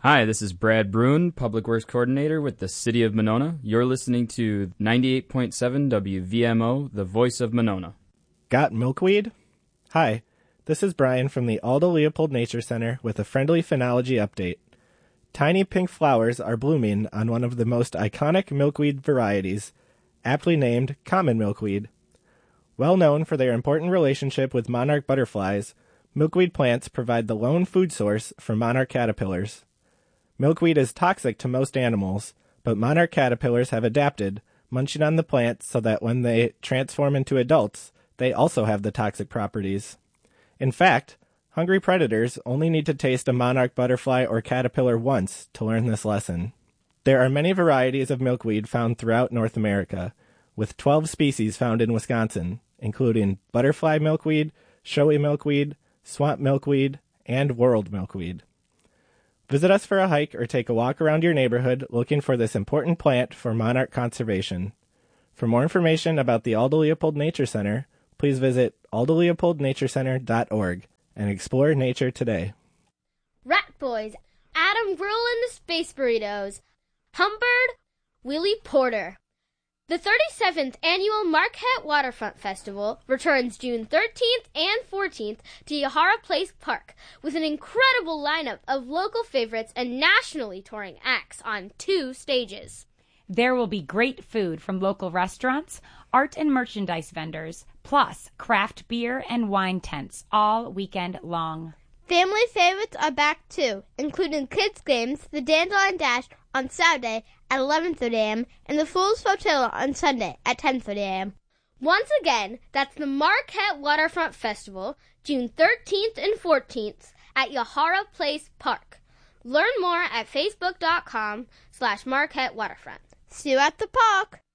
Hi, this is Brad Bruin, Public Works Coordinator with the City of Monona. You're listening to 98.7 WVMO, the voice of Monona. Got milkweed? Hi, this is Brian from the Aldo Leopold Nature Center with a friendly phenology update. Tiny pink flowers are blooming on one of the most iconic milkweed varieties, aptly named common milkweed. Well known for their important relationship with monarch butterflies, milkweed plants provide the lone food source for monarch caterpillars. Milkweed is toxic to most animals, but monarch caterpillars have adapted, munching on the plant so that when they transform into adults, they also have the toxic properties. In fact, hungry predators only need to taste a monarch butterfly or caterpillar once to learn this lesson. There are many varieties of milkweed found throughout North America, with 12 species found in Wisconsin, including butterfly milkweed, showy milkweed, swamp milkweed, and world milkweed. Visit us for a hike or take a walk around your neighborhood looking for this important plant for monarch conservation. For more information about the Aldo Leopold Nature Center, please visit aldoleopoldnaturecenter.org and explore nature today. Rat Boys, Adam Brule and the Space Burritos, Humbird, Willie Porter. The 37th Annual Marquette Waterfront Festival returns June 13th and 14th to Yahara Place Park with an incredible lineup of local favorites and nationally touring acts on 2 stages. There will be great food from local restaurants, art and merchandise vendors, plus craft beer and wine tents all weekend long. Family favorites are back too, including kids' games, the Dandelion Dash on Saturday at 11:30 a.m. and the Fool's Flotilla on Sunday at 10:30 a.m. Once again, that's the Marquette Waterfront Festival, June 13th and 14th at Yahara Place Park. Learn more at facebook.com/Marquette Waterfront. See you at the park!